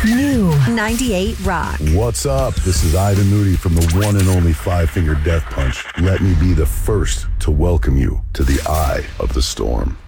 New 98 Rock. What's up? This is Ivan Moody from the one and only Five Finger Death Punch. Let me be the first to welcome you to the eye of the storm.